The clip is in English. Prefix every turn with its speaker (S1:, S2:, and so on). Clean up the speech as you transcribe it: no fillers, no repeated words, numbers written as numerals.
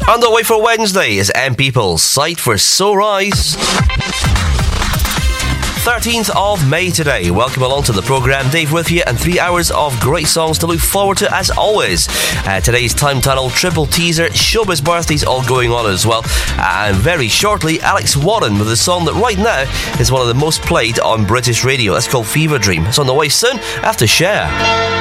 S1: On the way for Wednesday is M People's Sight for So Rise. 13th of May today. Welcome along to the programme. Dave with you, and 3 hours of great songs to look forward to as always. Today's Time Tunnel, Triple Teaser, Showbiz Birthdays all going on as well. And very shortly, Alex Warren with a song that right now is one of the most played on British radio. That's called Fever Dream. It's on the way soon after Cher.